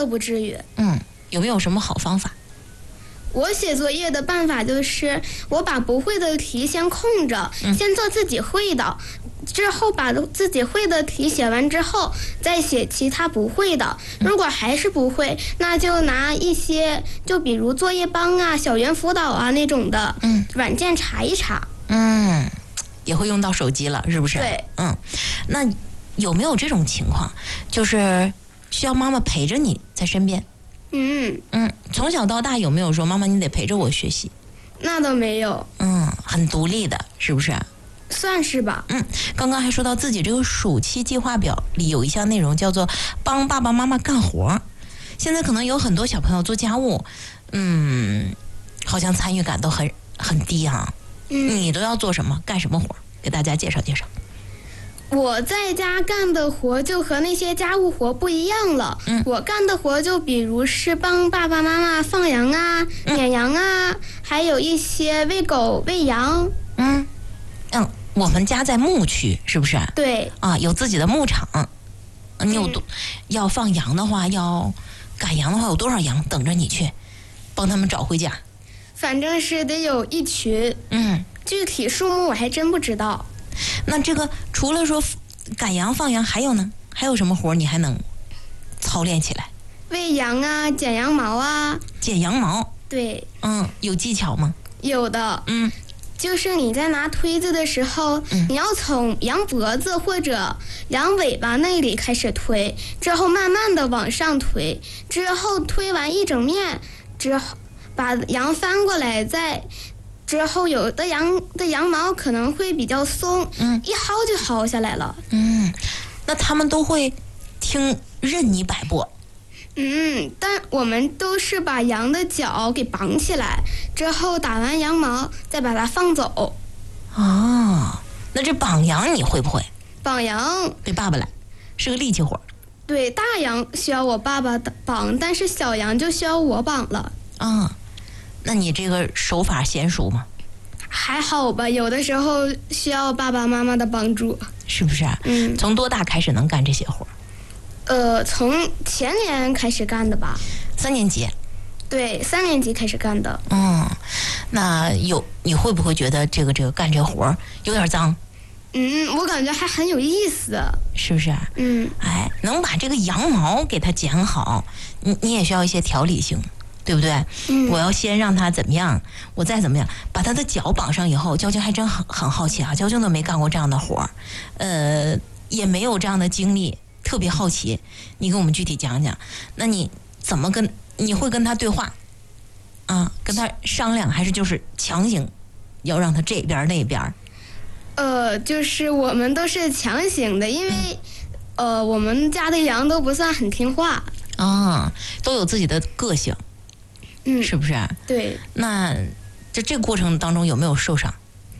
倒不至于。 有没有什么好方法？ 我写作业的办法就是，我把不会的题先空着，先做自己会的，之后把自己会的题写完之后，再写其他不会的。如果还是不会，那就拿一些，就比如作业帮啊、小猿辅导啊那种的软件查一查。 也会用到手机了，是不是？ 对。 那有没有这种情况，就是需要妈妈陪着你在身边？从小到大有没有说妈妈你得陪着我学习？ 那倒没有。 很独立的，是不是？ 算是吧。 刚刚还说到自己这个暑期计划表里有一项内容叫做帮爸爸妈妈干活。现在可能有很多小朋友做家务，好像参与感都很低啊。你都要做什么？干什么活？给大家介绍介绍。 我在家干的活就和那些家务活不一样了。我干的活就比如是帮爸爸妈妈放羊啊、撵羊啊，还有一些喂狗、喂羊。 我们家在牧区，是不是？ 对。 有自己的牧场。你有要放羊的话，要赶羊的话，有多少羊等着你去帮他们找回家？ 反正是得有一群。具体数目我还真不知道。 那这个除了说赶羊放羊，还有呢？还有什么活你还能操练起来？ 喂羊啊，剪羊毛啊。 剪羊毛？ 对。 有技巧吗？ 有的。就是你在拿推子的时候，你要从羊脖子或者羊尾巴那里开始推，之后慢慢的往上推，之后推完一整面之后，把羊翻过来，之后有的羊的羊毛可能会比较松，一薅就薅下来了。 那他们都会任你摆布。 但我们都是把羊的脚给绑起来，之后打完羊毛再把它放走。 那这绑羊你会不会？ 绑羊得爸爸来，是个力气活。 对，大羊需要我爸爸绑，但是小羊就需要我绑了。 那你这个手法娴熟吗？ 还好吧，有的时候需要爸爸妈妈的帮助。 是不是？从多大开始能干这些活？ 从前年开始干的吧。 3年级？ 对，3年级开始干的。 那你会不会觉得这个干这活有点脏？ 我感觉还很有意思。 是不是？能把这个羊毛给它剪好，你也需要一些条理性，对不对？我要先让它怎么样，我再怎么样，把它的脚绑上以后，娇静还真很好奇啊，娇静都没干过这样的活也没有这样的经历。特别好奇，你给我们具体讲讲。那你怎么你会跟他对话跟他商量，还是就是强行要让他这边那边？ 就是我们都是强行的，因为我们家的羊都不算很听话都有自己的个性，是不是？ 对。 那这个过程当中有没有受伤？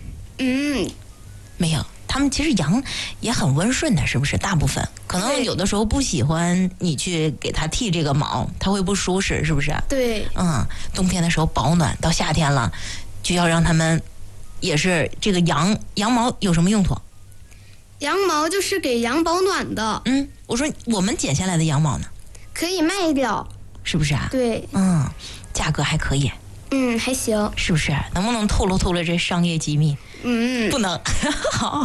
没有。他们其实羊也很温顺的，是不是？大部分可能有的时候不喜欢你去给它剃这个毛，它会不舒适，是不是？ 对。 冬天的时候保暖，到夏天了就要让他们也是这个羊毛有什么用途？ 羊毛就是给羊保暖的。 我说我们剪下来的羊毛呢？ 可以卖掉， 是不是啊？ 对。 价格还可以。 还行。 是不是？能不能透露这商业机密？不能。好。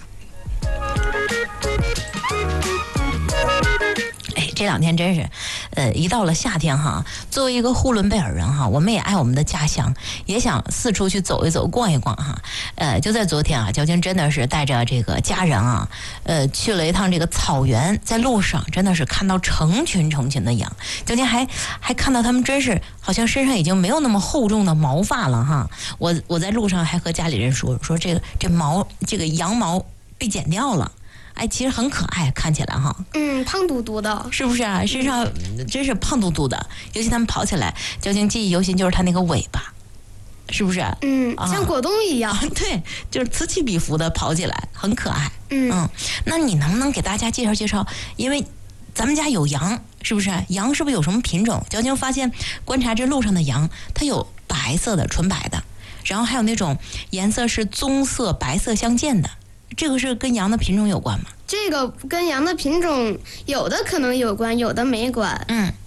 这2天真是，一到了夏天哈，作为一个呼伦贝尔人哈，我们也爱我们的家乡，也想四处去走一走、逛一逛哈。就在昨天啊，娇静真的是带着这个家人啊，去了一趟这个草原，在路上真的是看到成群的羊，娇静还看到他们真是好像身上已经没有那么厚重的毛发了哈。我在路上还和家里人说这个羊毛被剪掉了。其实很可爱，看起来哈。 胖嘟嘟的， 是不是啊？身上真是胖嘟嘟的，尤其他们跑起来，娇静记忆犹新，就是它那个尾巴，是不是？ 像果冻一样。 对，就是此起彼伏的跑起来，很可爱。那你能不能给大家介绍？因为咱们家有羊，是不是？羊是不是有什么品种？娇静发现观察这路上的羊，它有白色的，纯白的，然后还有那种颜色是棕色、白色相间的。这个是跟羊的品种有关吗？ 这个跟羊的品种有的可能有关，有的没关。